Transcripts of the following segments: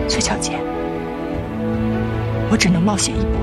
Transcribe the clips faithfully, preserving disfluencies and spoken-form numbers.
崔小姐，我只能冒险一搏。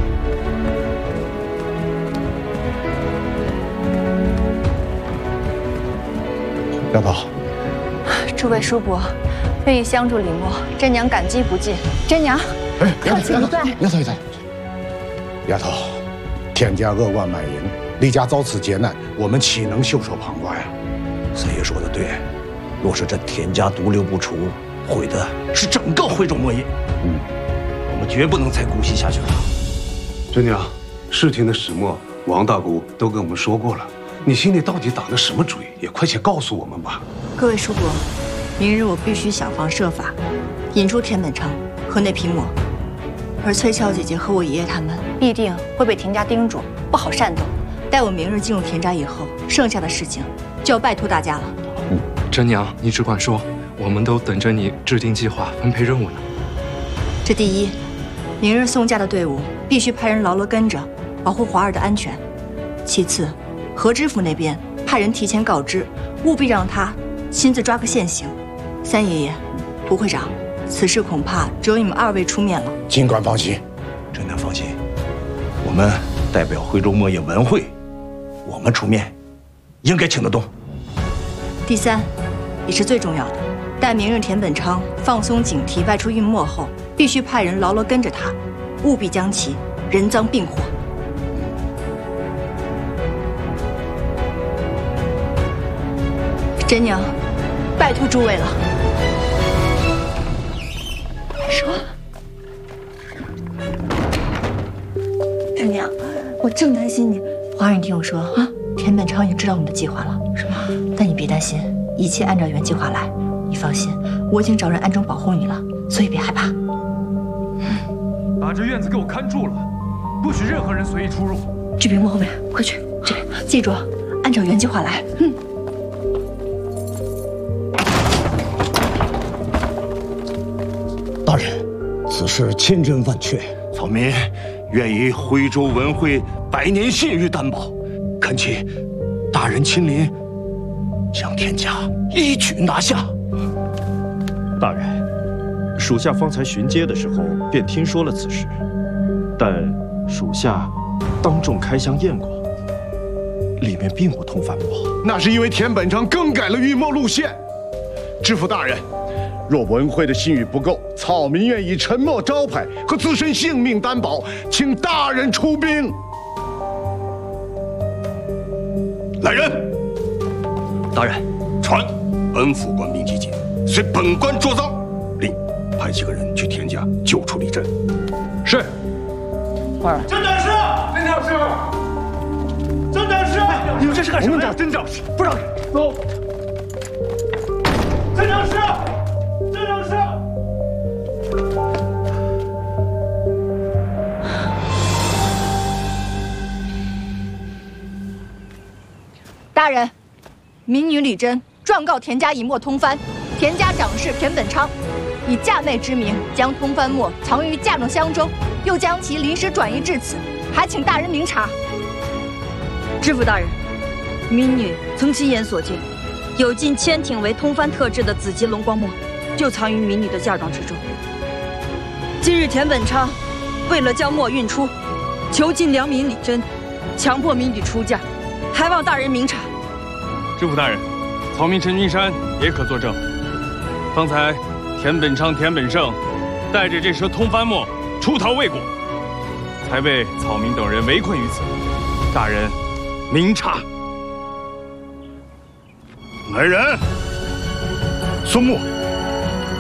丫头， 诸位叔伯，愿意相助李默，真娘感激不尽。真娘， 哎， 客气一拜。 丫头，丫头，丫头，天家扼腕满盈，李家遭此劫难，我们岂能袖手旁观呀？ 三爷说的对，若是这田家独留不除，毁的是整个徽州墨业。嗯，我们绝不能再姑息下去了。 真娘，事情的始末，王大姑都跟我们说过了。你心里到底打的什么主意？也快些告诉我们吧。 各位叔伯，明日我必须想方设法引出田本昌和那匹墨，而崔小姐姐和我爷爷他们必定会被田家盯住，不好煽动。待我明日进入田家以后，剩下的事情就要拜托大家了。 嗯，真娘，你只管说，我们都等着你制定计划、分配任务呢。 这第一，明日宋家的队伍必须派人牢牢跟着，保护华儿的安全。其次，何知府那边派人提前告知，务必让他亲自抓个现行。三爷爷、胡会长，此事恐怕只有你们二位出面了。 尽管放心， 真娘放心，我们代表徽州墨业文会，我们出面应该请得动。 第三，也是最重要的，待明日田本昌放松警惕外出运墨后，必须派人牢牢跟着他，务必将其人赃并获。真娘，拜托诸位了。 说，真娘，我正担心你。 华儿，你听我说啊，田本昌已经知道我们的计划了，是吗？但你别担心，一切按照原计划来。你放心，我已经找人暗中保护你了，所以别害怕。 把这院子给我看住了，不许任何人随意出入。 这边幕后面，快去这边，记住，按照原计划来。嗯。 大人，此事千真万确，草民愿以徽州文会百年信誉担保，恳请大人亲临，将田家一举拿下。 大人，属下方才巡街的时候便听说了此事，但属下当众开箱验过，里面并无通贩墨。 那是因为田本昌更改了运墨路线。知府大人，若文会的信誉不够，草民愿以沉默招牌和自身性命担保，请大人出兵。 来人！大人，传本府官兵集结，随本官捉赃。另派几个人去田家救出李真。 是。 花儿， 曾长师，曾长师，曾长师，你们这是干什么？我们找曾长师，不让走。曾长师，曾长师。 大人，民女李珍状告田家以墨通番，田家长士田本昌以嫁妹之名将通番墨藏于嫁妆箱中，又将其临时转移至此，还请大人明察。 知府大人，民女曾亲眼所见，有近千挺为通番特制的紫极龙光墨，就藏于民女的嫁妆之中。今日田本昌为了将墨运出，囚禁良民李珍，强迫民女出嫁，还望大人明察。 知府大人，草民陈君山也可作证。方才田本昌、田本胜带着这车通番墨出逃未果，才被草民等人围困于此。大人明察。 来人，孙木。